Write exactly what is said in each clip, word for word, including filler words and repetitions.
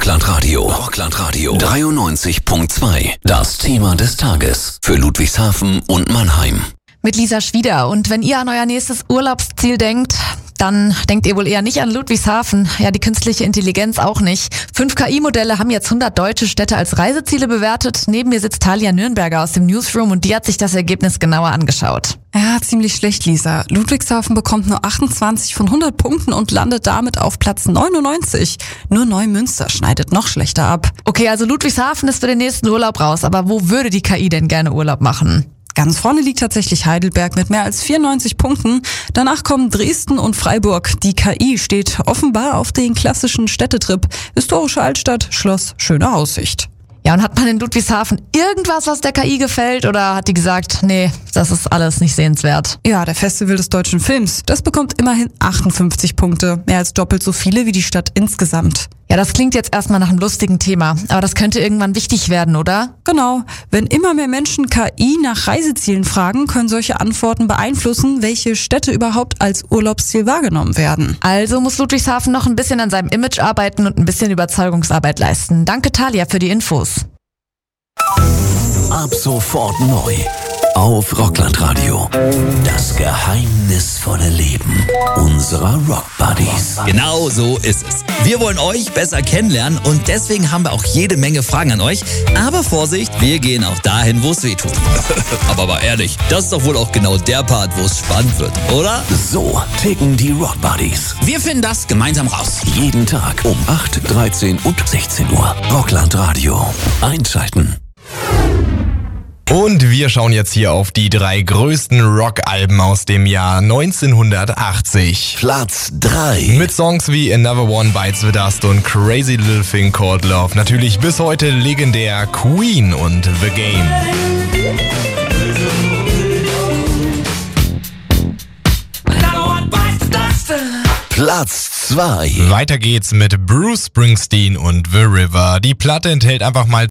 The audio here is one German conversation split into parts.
Rockland-Radio. Rockland-Radio. dreiundneunzig Komma zwei. Das Thema des Tages. Für Ludwigshafen und Mannheim. Mit Lisa Schwieder. Und wenn ihr an euer nächstes Urlaubsziel denkt, dann denkt ihr wohl eher nicht an Ludwigshafen. Ja, die künstliche Intelligenz auch nicht. Fünf K I-Modelle haben jetzt hundert deutsche Städte als Reiseziele bewertet. Neben mir sitzt Talia Nürnberger aus dem Newsroom und die hat sich das Ergebnis genauer angeschaut. Ja, ziemlich schlecht, Lisa. Ludwigshafen bekommt nur achtundzwanzig von hundert Punkten und landet damit auf Platz neunundneunzig. Nur Neumünster schneidet noch schlechter ab. Okay, also Ludwigshafen ist für den nächsten Urlaub raus. Aber wo würde die K I denn gerne Urlaub machen? Ganz vorne liegt tatsächlich Heidelberg mit mehr als vierundneunzig Punkten. Danach kommen Dresden und Freiburg. Die K I steht offenbar auf den klassischen Städtetrip. Historische Altstadt, Schloss, schöne Aussicht. Ja, und hat man in Ludwigshafen irgendwas, was der K I gefällt? Oder hat die gesagt, nee, das ist alles nicht sehenswert? Ja, der Festival des deutschen Films. Das bekommt immerhin achtundfünfzig Punkte. Mehr als doppelt so viele wie die Stadt insgesamt. Ja, das klingt jetzt erstmal nach einem lustigen Thema. Aber das könnte irgendwann wichtig werden, oder? Genau. Wenn immer mehr Menschen K I nach Reisezielen fragen, können solche Antworten beeinflussen, welche Städte überhaupt als Urlaubsziel wahrgenommen werden. Also muss Ludwigshafen noch ein bisschen an seinem Image arbeiten und ein bisschen Überzeugungsarbeit leisten. Danke, Talia, für die Infos. Ab sofort neu auf Rockland-Radio. Das geheimnisvolle Leben unserer Rock-Buddies. Genau so ist es. Wir wollen euch besser kennenlernen und deswegen haben wir auch jede Menge Fragen an euch. Aber Vorsicht, wir gehen auch dahin, wo es weh tut. Aber mal ehrlich, das ist doch wohl auch genau der Part, wo es spannend wird, oder? So ticken die Rock-Buddies. Wir finden das gemeinsam raus. Jeden Tag um acht, dreizehn und sechzehn Uhr. Rockland-Radio. Einschalten. Und wir schauen jetzt hier auf die drei größten Rock-Alben aus dem Jahr neunzehnhundertachtzig. Platz drei. Mit Songs wie Another One Bites the Dust und Crazy Little Thing Called Love. Natürlich bis heute legendär Queen und The Game. Platz zwei. Weiter geht's mit Bruce Springsteen und The River. Die Platte enthält einfach mal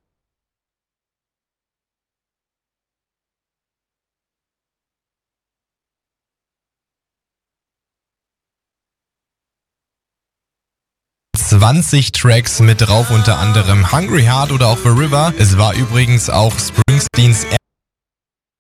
zwanzig Tracks mit drauf, unter anderem Hungry Heart oder auch The River. Es war übrigens auch Springsteens